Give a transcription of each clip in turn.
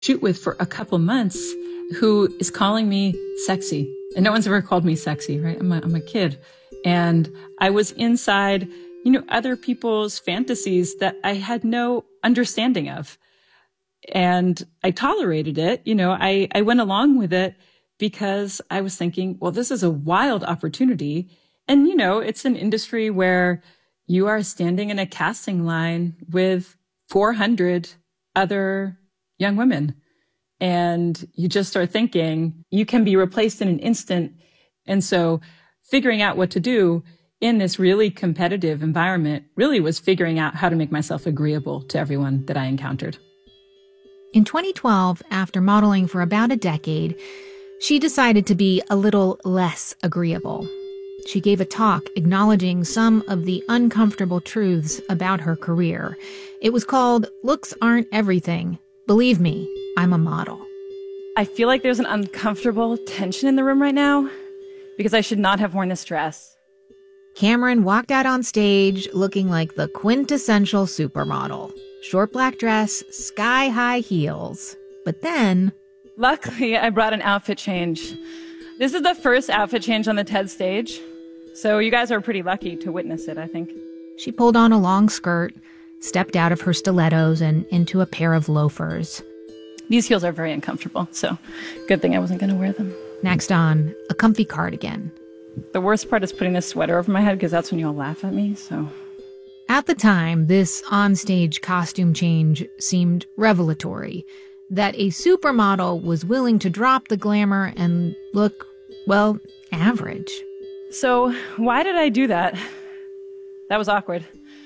shoot with for a couple months who is calling me sexy. And no one's ever called me sexy, right? I'm a kid. And I was inside, other people's fantasies that I had no understanding of. And I tolerated it. I went along with it because I was thinking, well, this is a wild opportunity. And, it's an industry where you are standing in a casting line with 400 other young women. And you just start thinking you can be replaced in an instant. And so figuring out what to do in this really competitive environment really was figuring out how to make myself agreeable to everyone that I encountered. In 2012, after modeling for about a decade, she decided to be a little less agreeable. She gave a talk acknowledging some of the uncomfortable truths about her career. It was called Looks Aren't Everything. Believe me, I'm a model. I feel like there's an uncomfortable tension in the room right now because I should not have worn this dress. Cameron walked out on stage looking like the quintessential supermodel. Short black dress, sky-high heels. But then... Luckily, I brought an outfit change. This is the first outfit change on the TED stage, so you guys are pretty lucky to witness it, I think. She pulled on a long skirt, stepped out of her stilettos and into a pair of loafers. These heels are very uncomfortable, so good thing I wasn't going to wear them. Next on, a comfy cardigan. The worst part is putting this sweater over my head because that's when you all laugh at me, so... At the time, this onstage costume change seemed revelatory. That a supermodel was willing to drop the glamour and look, well, average. So why did I do that? That was awkward.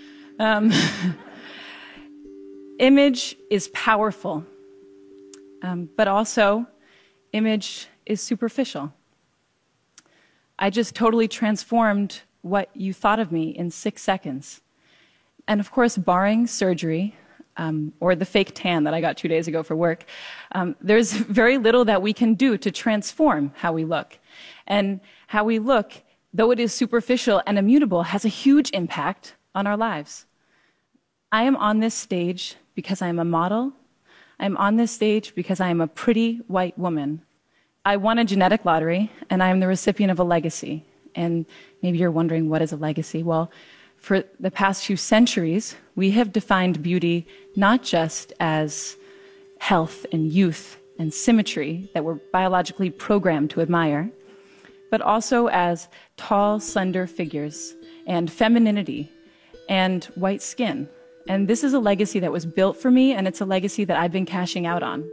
Image is powerful, but also image is superficial. I just totally transformed what you thought of me in 6 seconds. And of course, barring surgery, or the fake tan that I got 2 days ago for work, there's very little that we can do to transform how we look. And how we look, though it is superficial and immutable, has a huge impact on our lives. I am on this stage because I am a model. I'm on this stage because I am a pretty white woman. I won a genetic lottery, and I am the recipient of a legacy. And maybe you're wondering, what is a legacy? Well, for the past few centuries, we have defined beauty not just as health and youth and symmetry that we're biologically programmed to admire, but also as tall, slender figures and femininity and white skin. And this is a legacy that was built for me, and it's a legacy that I've been cashing out on.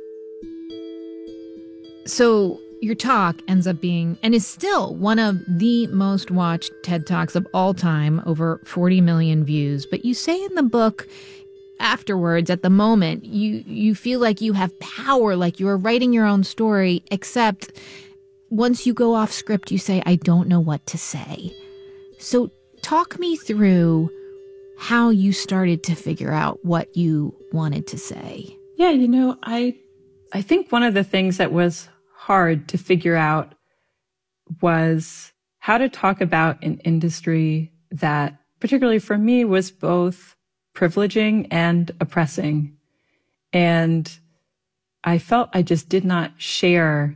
So your talk ends up being, and is still, one of the most watched TED Talks of all time, over 40 million views. But you say in the book, afterwards, at the moment, you feel like you have power, like you are writing your own story, except once you go off script, you say, I don't know what to say. So talk me through how you started to figure out what you wanted to say. Yeah, I think one of the things that was hard to figure out was how to talk about an industry that, particularly for me, was both privileging and oppressing. And I felt I just did not share,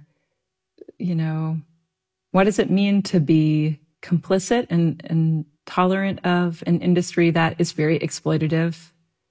what does it mean to be complicit and tolerant of an industry that is very exploitative,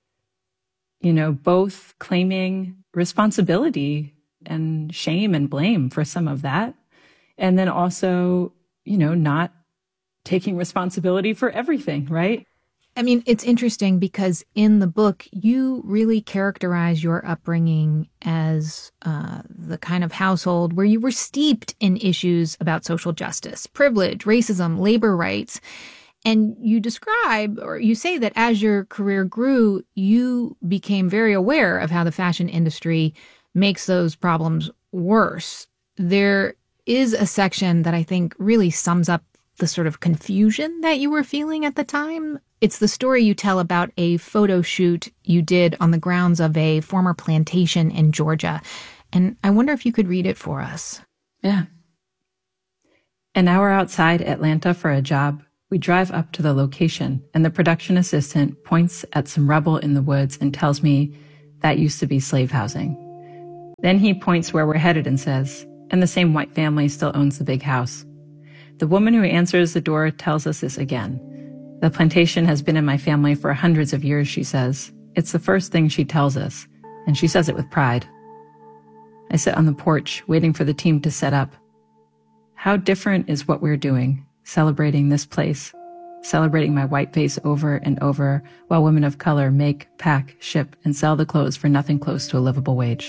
both claiming responsibility and shame and blame for some of that. And then also, not taking responsibility for everything, right? I mean, it's interesting because in the book, you really characterize your upbringing as the kind of household where you were steeped in issues about social justice, privilege, racism, labor rights. And you describe, or you say that as your career grew, you became very aware of how the fashion industry makes those problems worse. There is a section that I think really sums up the sort of confusion that you were feeling at the time. It's the story you tell about a photo shoot you did on the grounds of a former plantation in Georgia. And I wonder if you could read it for us. Yeah. An hour outside Atlanta for a job. We drive up to the location, and the production assistant points at some rubble in the woods and tells me that used to be slave housing. Then he points where we're headed and says, and the same white family still owns the big house. The woman who answers the door tells us this again. The plantation has been in my family for hundreds of years, she says. It's the first thing she tells us, and she says it with pride. I sit on the porch, waiting for the team to set up. How different is what we're doing, celebrating this place, celebrating my white face over and over, while women of color make, pack, ship, and sell the clothes for nothing close to a livable wage.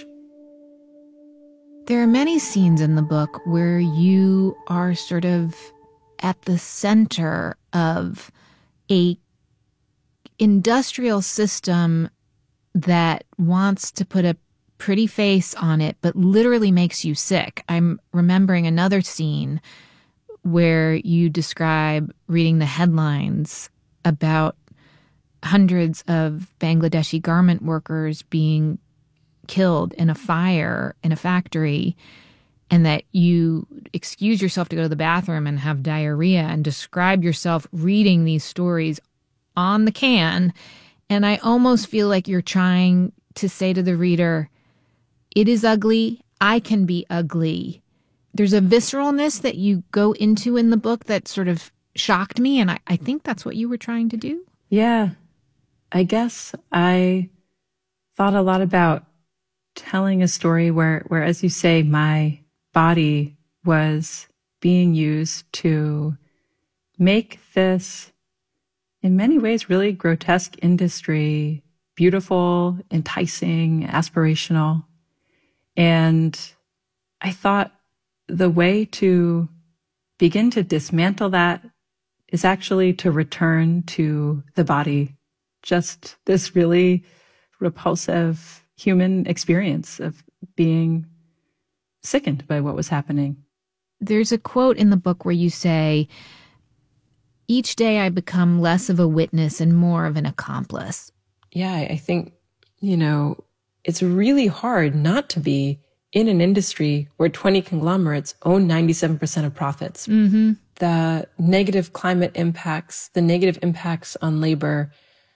There are many scenes in the book where you are sort of at the center of a industrial system that wants to put a pretty face on it, but literally makes you sick. I'm remembering another scene where you describe reading the headlines about hundreds of Bangladeshi garment workers being killed in a fire in a factory, and that you excuse yourself to go to the bathroom and have diarrhea and describe yourself reading these stories on the can. And I almost feel like you're trying to say to the reader, it is ugly, I can be ugly. There's a visceralness that you go into in the book that sort of shocked me, and I think that's what you were trying to do. Yeah, I guess I thought a lot about telling a story where, as you say, my body was being used to make this, in many ways, really grotesque industry beautiful, enticing, aspirational. And I thought the way to begin to dismantle that is actually to return to the body, just this really repulsive human experience of being sickened by what was happening. There's a quote in the book where you say, each day I become less of a witness and more of an accomplice. Yeah, I think, it's really hard not to be in an industry where 20 conglomerates own 97% of profits. Mm-hmm. The negative climate impacts, the negative impacts on labor,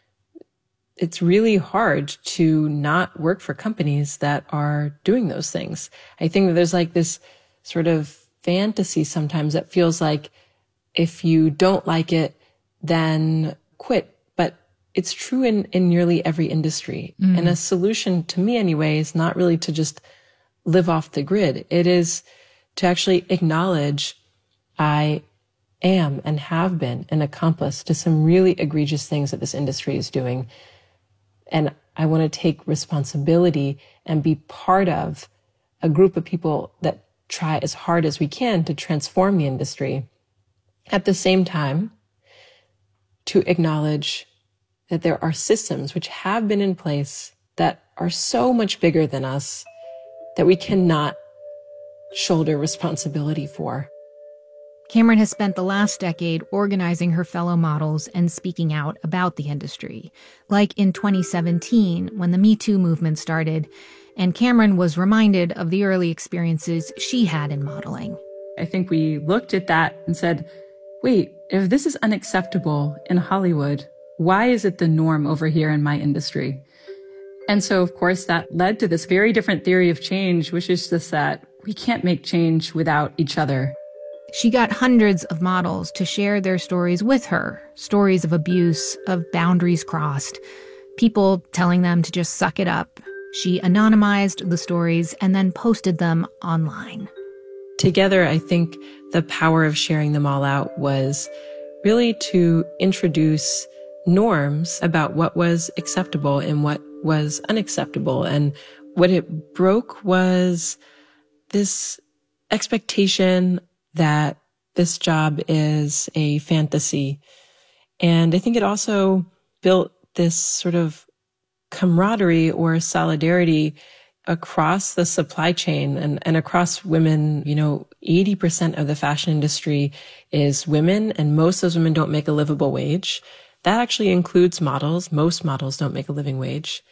it's really hard to not work for companies that are doing those things. I think that there's like this sort of fantasy sometimes that feels like if you don't like it, then quit. But it's true in nearly every industry. Mm. And a solution, to me anyway, is not really to just live off the grid. It is to actually acknowledge I am and have been an accomplice to some really egregious things that this industry is doing. And I want to take responsibility and be part of a group of people that try as hard as we can to transform the industry. At the same time, to acknowledge that there are systems which have been in place that are so much bigger than us that we cannot shoulder responsibility for. Cameron has spent the last decade organizing her fellow models and speaking out about the industry, like in 2017 when the Me Too movement started, and Cameron was reminded of the early experiences she had in modeling. I think we looked at that and said, wait, if this is unacceptable in Hollywood, why is it the norm over here in my industry? And so, of course, that led to this very different theory of change, which is just that we can't make change without each other. She got hundreds of models to share their stories with her, stories of abuse, of boundaries crossed, people telling them to just suck it up. She anonymized the stories and then posted them online. Together, I think the power of sharing them all out was really to introduce norms about what was acceptable and what was unacceptable. And what it broke was this expectation that this job is a fantasy. And I think it also built this sort of camaraderie or solidarity across the supply chain and across women. 80% of the fashion industry is women, and most of those women don't make a livable wage. That actually includes models. Most models don't make a living wage.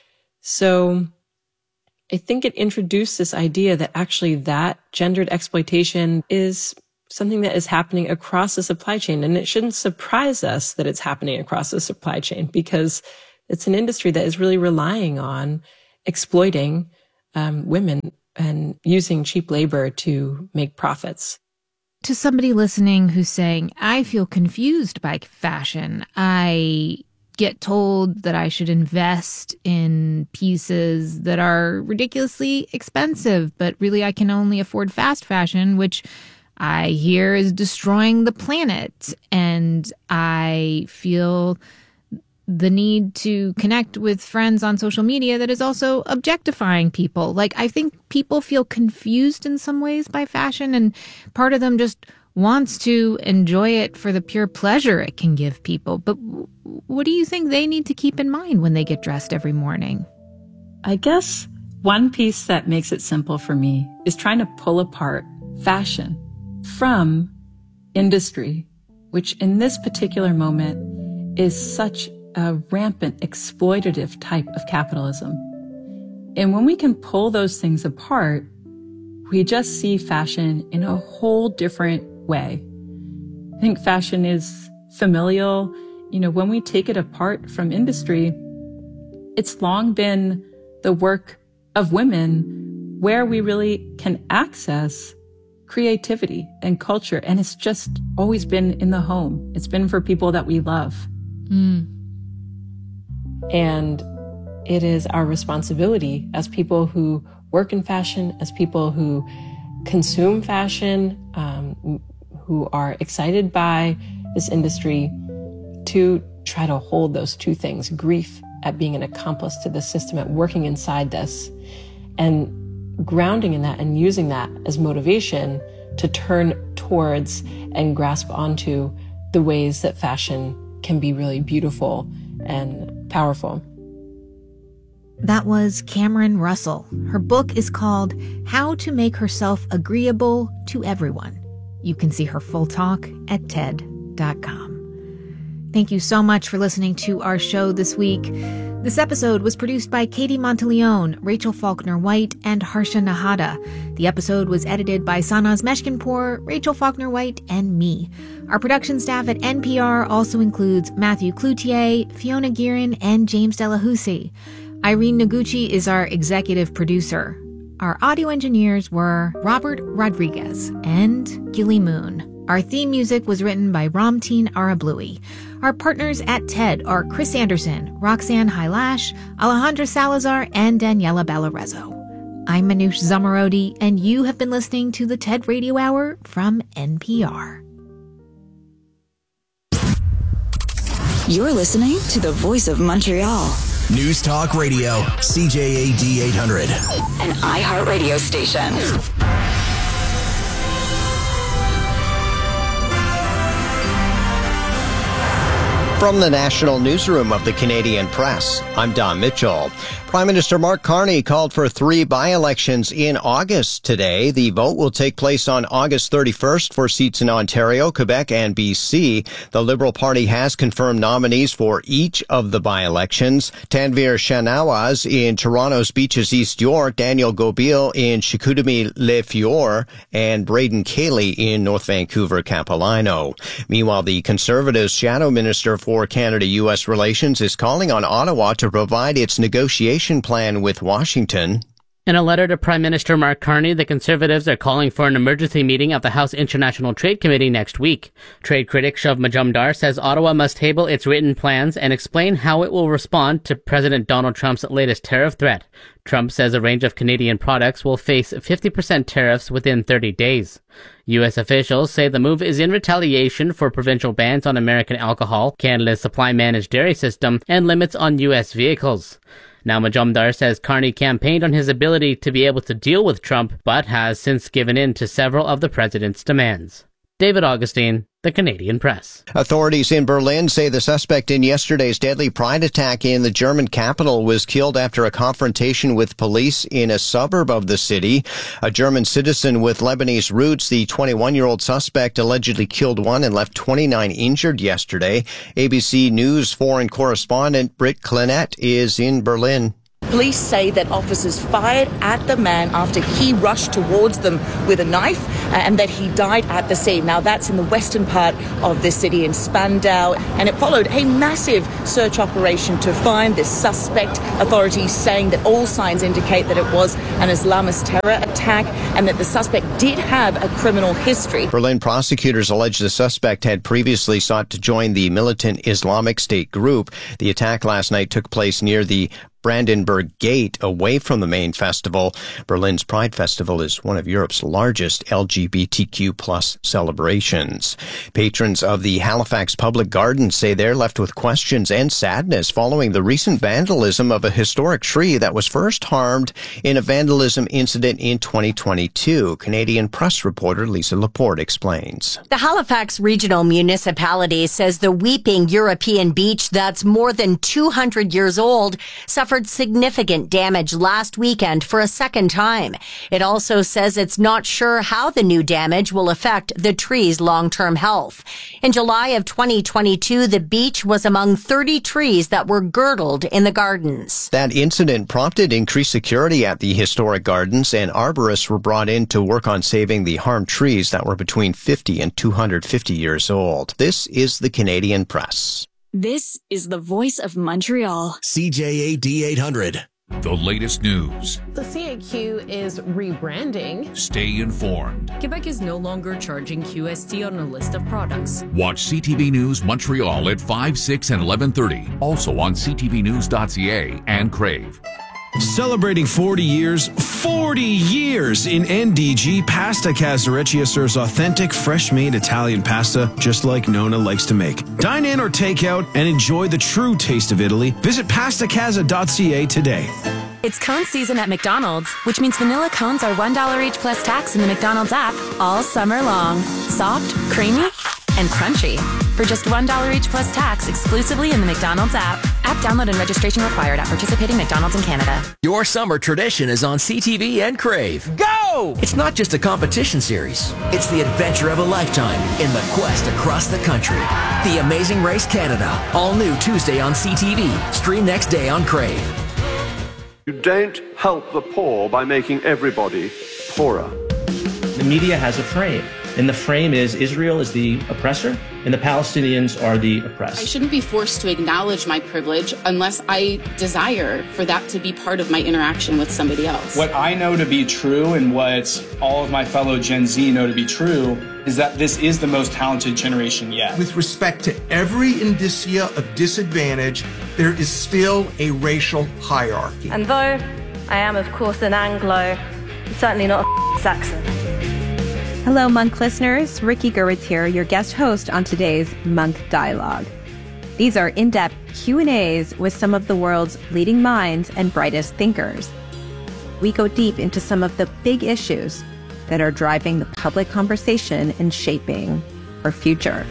So I think it introduced this idea that actually that gendered exploitation is something that is happening across the supply chain. And it shouldn't surprise us that it's happening across the supply chain because it's an industry that is really relying on exploiting women and using cheap labor to make profits. To somebody listening who's saying, I feel confused by fashion. I get told that I should invest in pieces that are ridiculously expensive, but really I can only afford fast fashion, which I hear is destroying the planet. And I feel the need to connect with friends on social media that is also objectifying people. Like, I think people feel confused in some ways by fashion, and part of them just wants to enjoy it for the pure pleasure it can give people. But what do you think they need to keep in mind when they get dressed every morning? I guess one piece that makes it simple for me is trying to pull apart fashion from industry, which in this particular moment is such a rampant exploitative type of capitalism. And when we can pull those things apart, we just see fashion in a whole different way. I think fashion is familial. When we take it apart from industry, it's long been the work of women where we really can access creativity and culture. And it's just always been in the home. It's been for people that we love. And it is our responsibility as people who work in fashion, as people who consume fashion, who are excited by this industry, to try to hold those two things, grief at being an accomplice to the system, at working inside this, and grounding in that and using that as motivation to turn towards and grasp onto the ways that fashion can be really beautiful and powerful. That was Cameron Russell. Her book is called How to Make Herself Agreeable to Everyone. You can see her full talk at TED.com. Thank you so much for listening to our show this week. This episode was produced by Katie Monteleone, Rachel Faulkner-White, and Harsha Nahata. The episode was edited by Sanaz Meshkinpour, Rachel Faulkner-White, and me. Our production staff at NPR also includes Matthew Cloutier, Fiona Guerin, and James Delahousie. Irene Noguchi is our executive producer. Our audio engineers were Robert Rodriguez and Gilly Moon. Our theme music was written by Ramteen Arablouei. Our partners at TED are Chris Anderson, Roxanne Hylash, Alejandra Salazar, and Daniela Balarezzo. I'm Manoush Zomorodi, and you have been listening to the TED Radio Hour from NPR. You're listening to the Voice of Montreal. News Talk Radio, CJAD 800. An iHeartRadio station. From the National Newsroom of the Canadian Press, I'm Don Mitchell. Prime Minister Mark Carney called for 3 by-elections in August today. The vote will take place on August 31st for seats in Ontario, Quebec, and BC. The Liberal Party has confirmed nominees for each of the by-elections. Tanvir Shanawaz in Toronto's Beaches East York, Daniel Gobil in Chicoutimi-Les and Braden Cayley in North Vancouver, Capilano. Meanwhile, the Conservatives' Shadow Minister for Canada-U.S. Relations is calling on Ottawa to provide its negotiation plan with Washington. In a letter to Prime Minister Mark Carney, the Conservatives are calling for an emergency meeting of the House International Trade Committee next week. Trade critic Shav Majumdar says Ottawa must table its written plans and explain how it will respond to President Donald Trump's latest tariff threat. Trump says a range of Canadian products will face 50% tariffs within 30 days. U.S. officials say the move is in retaliation for provincial bans on American alcohol, Canada's supply-managed dairy system, and limits on U.S. vehicles. Now, Majumdar says Carney campaigned on his ability to be able to deal with Trump, but has since given in to several of the president's demands. David Augustine, The Canadian Press. Authorities in Berlin say the suspect in yesterday's deadly pride attack in the German capital was killed after a confrontation with police in a suburb of the city. A German citizen with Lebanese roots, the 21-year-old suspect allegedly killed 1 and left 29 injured yesterday. ABC News foreign correspondent Britt Clinette is in Berlin. Police say that officers fired at the man after he rushed towards them with a knife and that he died at the scene. Now, that's in the western part of the city in Spandau, and it followed a massive search operation to find this suspect. Authorities saying that all signs indicate that it was an Islamist terror attack and that the suspect did have a criminal history. Berlin prosecutors allege the suspect had previously sought to join the militant Islamic State group. The attack last night took place near the Brandenburg Gate, away from the main festival. Berlin's Pride Festival is one of Europe's largest LGBTQ plus celebrations. Patrons of the Halifax Public Gardens say they're left with questions and sadness following the recent vandalism of a historic tree that was first harmed in a vandalism incident in 2022. Canadian Press reporter Lisa Laporte explains. The Halifax Regional Municipality says the Weeping European Beach, that's more than 200 years old, suffered significant damage last weekend for a second time. It also says it's not sure how the new damage will affect the tree's long-term health. In July of 2022, the beach was among 30 trees that were girdled in the gardens. That incident prompted increased security at the historic gardens, and arborists were brought in to work on saving the harmed trees that were between 50 and 250 years old. This is the Canadian Press. This is the voice of Montreal. CJAD 800. The latest news. The CAQ is rebranding. Stay informed. Quebec is no longer charging QST on a list of products. Watch CTV News Montreal at 5, 6, and 11:30. Also on ctvnews.ca and Crave. Celebrating 40 years in NDG, Pasta Casareccia serves authentic, fresh-made Italian pasta, just like Nona likes to make. Dine in or take out and enjoy the true taste of Italy. Visit pastacasa.ca today. It's cone season at McDonald's, which means vanilla cones are $1 each plus tax in the McDonald's app all summer long. Soft, creamy, and crunchy. For just $1 each plus tax exclusively in the McDonald's app. App download and registration required at participating McDonald's in Canada. Your summer tradition is on CTV and Crave. Go! It's not just a competition series. It's the adventure of a lifetime in the quest across the country. The Amazing Race Canada. All new Tuesday on CTV. Stream next day on Crave. You don't help the poor by making everybody poorer. The media has a frame, and the frame is Israel is the oppressor and the Palestinians are the oppressed. I shouldn't be forced to acknowledge my privilege unless I desire for that to be part of my interaction with somebody else. What I know to be true and what all of my fellow Gen Z know to be true is that this is the most talented generation yet. With respect to every indicia of disadvantage, there is still a racial hierarchy. And though I am, of course, an Anglo, I'm certainly not a Saxon. Hello, Monk listeners. Ricky Gerwitz here, your guest host on today's Monk Dialogue. These are in-depth Q&As with some of the world's leading minds and brightest thinkers. We go deep into some of the big issues that are driving the public conversation and shaping our future.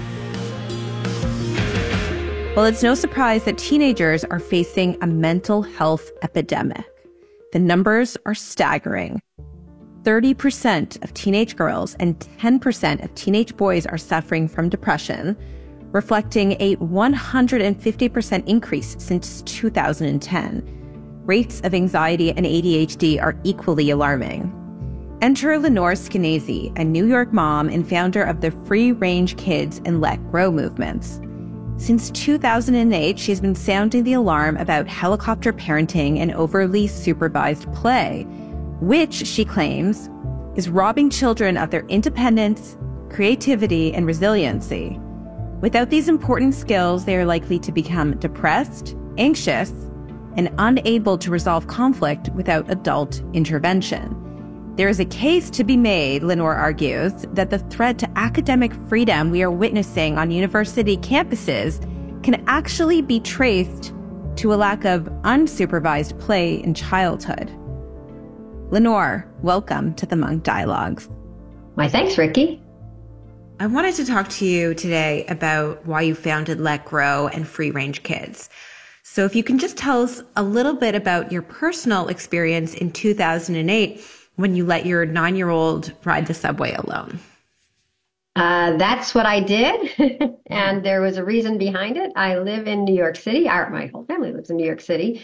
Well, it's no surprise that teenagers are facing a mental health epidemic. The numbers are staggering. 30% of teenage girls and 10% of teenage boys are suffering from depression, reflecting a 150% increase since 2010. Rates of anxiety and ADHD are equally alarming. Enter Lenore Skenazy, a New York mom and founder of the Free Range Kids and Let Grow movements. Since 2008, she's been sounding the alarm about helicopter parenting and overly supervised play, which she claims is robbing children of their independence, creativity, and resiliency. Without these important skills, they are likely to become depressed, anxious, and unable to resolve conflict without adult intervention. There is a case to be made, Lenore argues, that the threat to academic freedom we are witnessing on university campuses can actually be traced to a lack of unsupervised play in childhood. Lenore, welcome to the Monk Dialogues. Why, thanks, Ricky. I wanted to talk to you today about why you founded Let Grow and Free Range Kids. So if you can just tell us a little bit about your personal experience in 2008 when you let your 9-year-old ride the subway alone. That's what I did. And there was a reason behind it. I live in New York City. My whole family lives in New York City.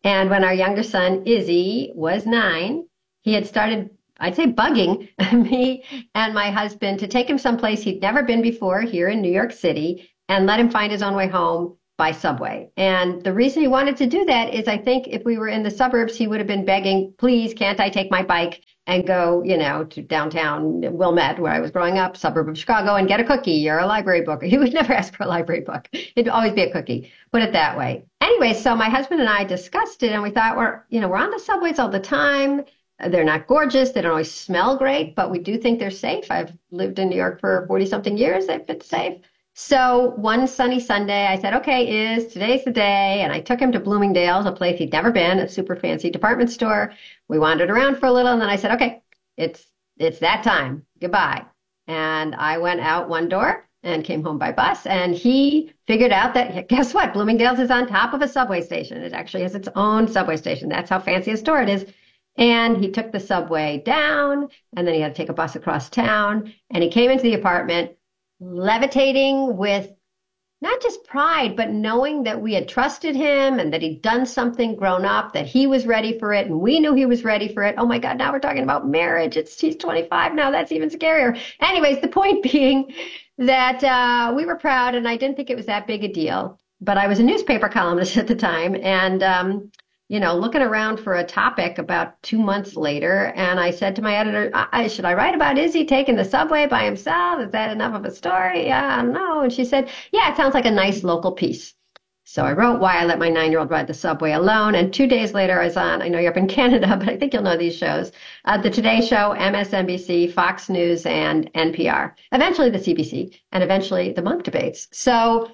And when our younger son, Izzy, was 9, he had started, I'd say, bugging me and my husband to take him someplace he'd never been before here in New York City and let him find his own way home by subway. And the reason he wanted to do that is I think if we were in the suburbs, he would have been begging, please, can't I take my bike and go, to downtown Wilmette, where I was growing up, suburb of Chicago, and get a cookie or a library book. He would never ask for a library book. It'd always be a cookie, put it that way. Anyway, so my husband and I discussed it, and we thought we're on the subways all the time. They're not gorgeous. They don't always smell great, but we do think they're safe. I've lived in New York for 40-something years. They've been safe. So one sunny Sunday, I said, okay, today's the day. And I took him to Bloomingdale's, a place he'd never been, a super fancy department store. We wandered around for a little, and then I said, okay, it's that time. Goodbye. And I went out one door and came home by bus. And he figured out that, guess what? Bloomingdale's is on top of a subway station. It actually has its own subway station. That's how fancy a store it is. And he took the subway down, and then he had to take a bus across town. And he came into the apartment levitating with not just pride, but knowing that we had trusted him and that he'd done something, grown up, that he was ready for it, and we knew he was ready for it. Oh my God, now we're talking about marriage. He's 25 now. That's even scarier. Anyways, the point being that we were proud, and I didn't think it was that big a deal. But I was a newspaper columnist at the time, and looking around for a topic about 2 months later. And I said to my editor, should I write about Izzy taking the subway by himself? Is that enough of a story? Yeah, no. And she said, yeah, it sounds like a nice local piece. So I wrote Why I Let My 9-Year-Old Ride the Subway Alone. And 2 days later, I was on, I know you're up in Canada, but I think you'll know these shows, the Today Show, MSNBC, Fox News, and NPR. Eventually the CBC, and eventually the Munk debates. So,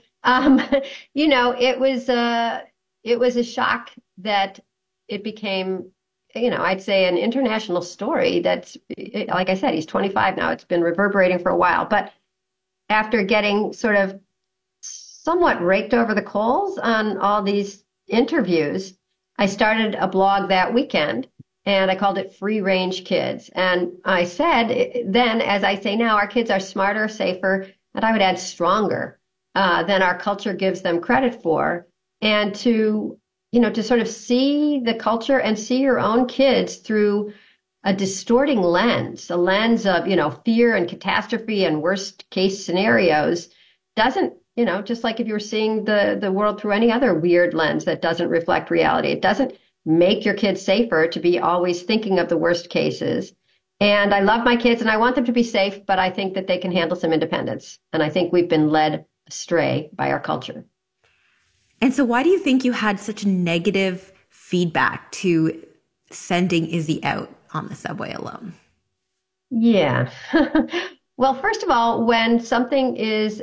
it was a shock that it became, I'd say an international story that's, like I said, he's 25 now. It's been reverberating for a while. But after getting sort of somewhat raked over the coals on all these interviews, I started a blog that weekend, and I called it Free Range Kids. And I said then, as I say now, our kids are smarter, safer, and I would add stronger than our culture gives them credit for. And to sort of see the culture and see your own kids through a distorting lens, a lens of, fear and catastrophe and worst case scenarios doesn't, just like if you were seeing the world through any other weird lens that doesn't reflect reality, it doesn't make your kids safer to be always thinking of the worst cases. And I love my kids and I want them to be safe, but I think that they can handle some independence. And I think we've been led astray by our culture. And so why do you think you had such negative feedback to sending Izzy out on the subway alone? Yeah. Well, first of all, when something is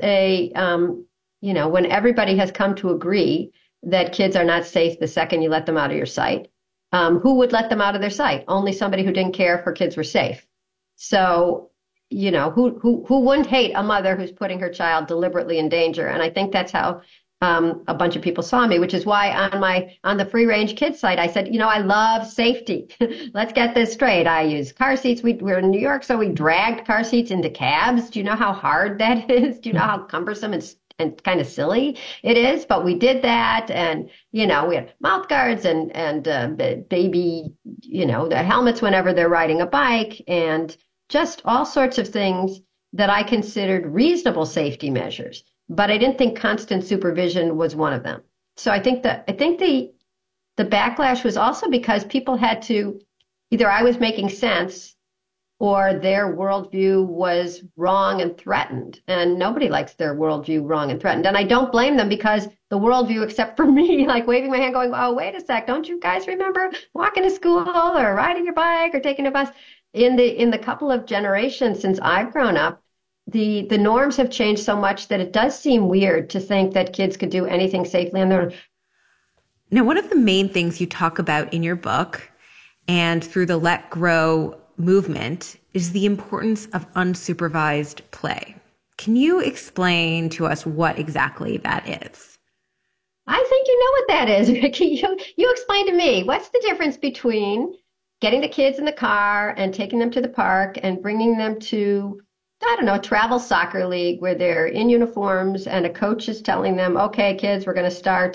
when everybody has come to agree that kids are not safe the second you let them out of your sight, who would let them out of their sight? Only somebody who didn't care if her kids were safe. So, who wouldn't hate a mother who's putting her child deliberately in danger? And I think that's how a bunch of people saw me, which is why on the Free Range Kids site, I said, I love safety. Let's get this straight. I use car seats. We're in New York, so we dragged car seats into cabs. Do you know how hard that is? Do you know how cumbersome and kind of silly it is? But we did that. And, we had mouth guards and baby, the helmets whenever they're riding a bike and just all sorts of things that I considered reasonable safety measures. But I didn't think constant supervision was one of them. So I think the backlash was also because people had to, either I was making sense or their worldview was wrong and threatened. And nobody likes their worldview wrong and threatened. And I don't blame them because the worldview, except for me, like waving my hand going, oh, wait a sec, don't you guys remember walking to school or riding your bike or taking a bus? In the couple of generations since I've grown up, the norms have changed so much that it does seem weird to think that kids could do anything safely on their own. Now, one of the main things you talk about in your book and through the Let Grow movement is the importance of unsupervised play. Can you explain to us what exactly that is? I think you know what that is, Ricky. You explain to me. What's the difference between getting the kids in the car and taking them to the park and bringing them to, a travel soccer league where they're in uniforms and a coach is telling them, okay, kids, we're going to start,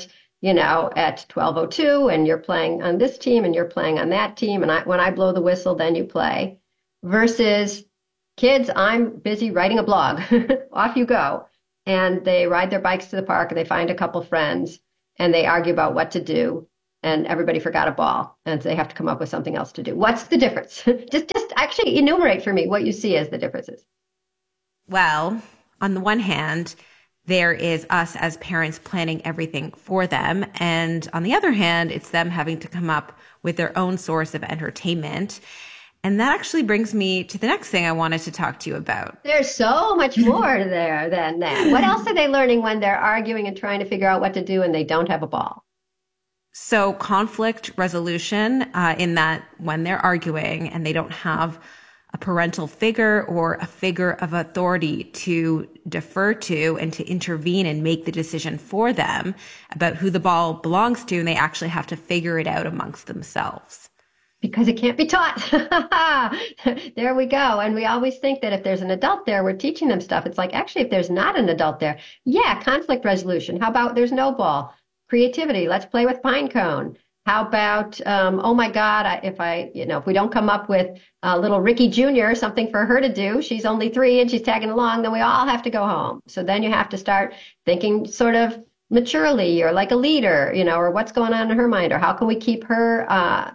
at 12:02 and you're playing on this team and you're playing on that team. And when I blow the whistle, then you play. Versus kids, I'm busy writing a blog. Off you go. And they ride their bikes to the park and they find a couple friends and they argue about what to do. And everybody forgot a ball and they have to come up with something else to do. What's the difference? just actually enumerate for me what you see as the differences. Well, on the one hand, there is us as parents planning everything for them. And on the other hand, it's them having to come up with their own source of entertainment. And that actually brings me to the next thing I wanted to talk to you about. There's so much more there than that. What else are they learning when they're arguing and trying to figure out what to do and they don't have a ball? So conflict resolution, in that when they're arguing and they don't have a parental figure or a figure of authority to defer to and to intervene and make the decision for them about who the ball belongs to, and they actually have to figure it out amongst themselves. Because it can't be taught. There we go. And we always think that if there's an adult there, we're teaching them stuff. It's like, actually, if there's not an adult there, conflict resolution. How about there's no ball? Creativity. Let's play with pine cone. How about, oh my God, if we don't come up with little Ricky Jr., something for her to do, she's only 3 and she's tagging along, then we all have to go home. So then you have to start thinking sort of maturely or like a leader, or what's going on in her mind, or how can we keep her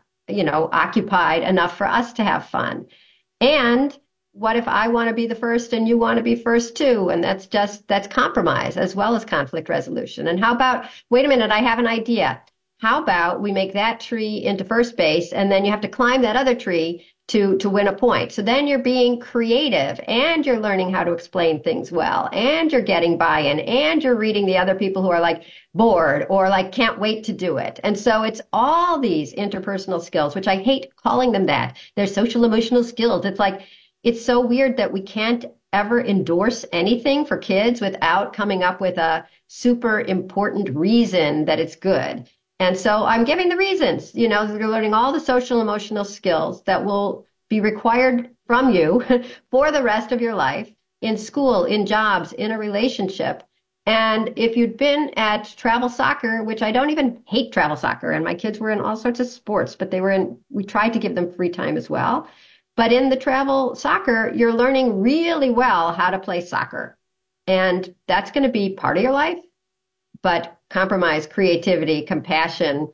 occupied enough for us to have fun. And what if I want to be the first and you want to be first too? And that's compromise as well as conflict resolution. And how about, wait a minute, I have an idea. How about we make that tree into first base and then you have to climb that other tree to win a point. So then you're being creative and you're learning how to explain things well and you're getting buy-in and you're reading the other people who are like bored or like can't wait to do it. And so it's all these interpersonal skills, which I hate calling them that. They're social emotional skills. It's like, it's so weird that we can't ever endorse anything for kids without coming up with a super important reason that it's good. And so I'm giving the reasons, you're learning all the social emotional skills that will be required from you for the rest of your life in school, in jobs, in a relationship. And if you'd been at travel soccer, which I don't even hate travel soccer, and my kids were in all sorts of sports, but we tried to give them free time as well. But in the travel soccer, you're learning really well how to play soccer. And that's going to be part of your life. But compromise, creativity, compassion,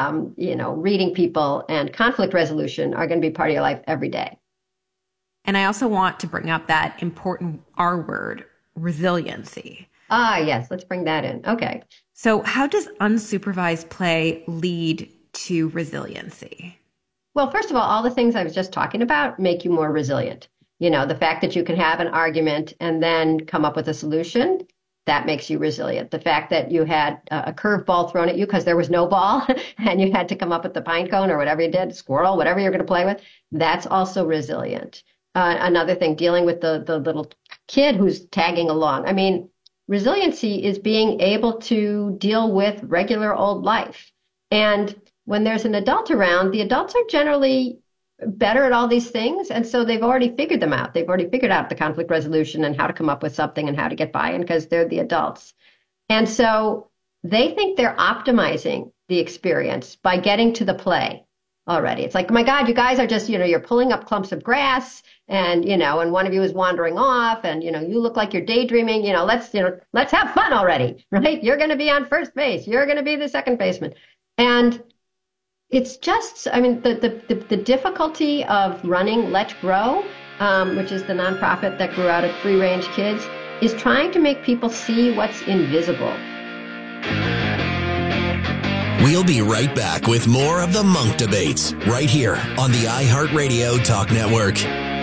reading people, and conflict resolution are going to be part of your life every day. And I also want to bring up that important R word, resiliency. Yes, let's bring that in. Okay. So how does unsupervised play lead to resiliency? Well, first of all the things I was just talking about make you more resilient. The fact that you can have an argument and then come up with a solution, that makes you resilient. The fact that you had a curveball thrown at you because there was no ball and you had to come up with the pine cone or whatever you did, squirrel, whatever you're going to play with, that's also resilient. Another thing, dealing with the little kid who's tagging along. I mean, resiliency is being able to deal with regular old life. And when there's an adult around, the adults are generally better at all these things. And so they've already figured them out. They've already figured out the conflict resolution and how to come up with something and how to get by-in because they're the adults. And so they think they're optimizing the experience by getting to the play already. It's like, my God, you guys are just, you're pulling up clumps of grass and, and one of you is wandering off and, you look like you're daydreaming, let's have fun already, right? You're going to be on first base. You're going to be the second baseman. And it's just, the difficulty of running Let's Grow, which is the nonprofit that grew out of Free Range Kids, is trying to make people see what's invisible. We'll be right back with more of the Monk Debates right here on the iHeartRadio Talk Network.